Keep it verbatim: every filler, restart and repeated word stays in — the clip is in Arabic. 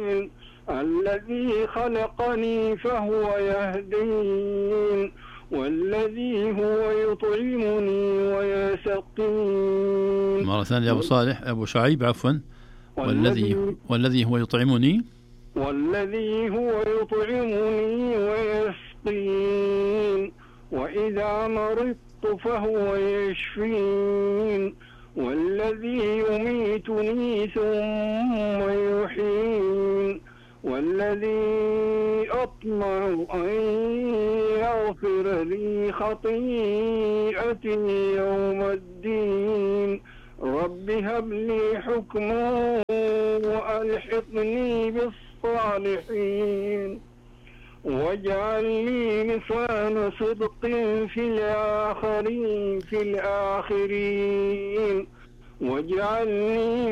الضالين الذي خلقني فهو يهدين والذي هو يطعمني ويسقين. مرة ثانية أبو صالح أبو شعيب عفوا. والذي والذي هو يطعمني والذي هو يطعمني ويسقين وإذا مرضت فهو يشفين والذي يميتني ثم يحيين والذي أطمع أن يغفر لي خطيئتي يوم الدين رب هب لي حكما وألحقني بالصالحين واجعل لي لسان صدق في الآخرين في الآخرين واجعلني